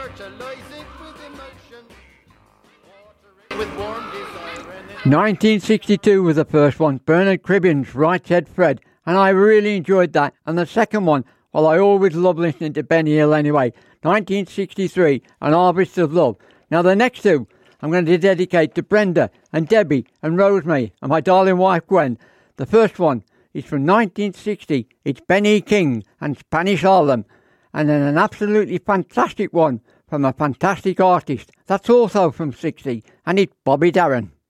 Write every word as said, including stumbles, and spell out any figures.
nineteen sixty-two was the first one, Bernard Cribbins, Right Said Fred, and I really enjoyed that. And the second one, well, I always love listening to Benny Hill anyway, nineteen sixty-three, An Harvest of Love. Now the next two, I'm going to dedicate to Brenda and Debbie and Rosemary and my darling wife Gwen. The first one is from nineteen sixty, it's Benny King and Spanish Harlem. And then an absolutely fantastic one from a fantastic artist, that's also from sixty, and it's Bobby Darin.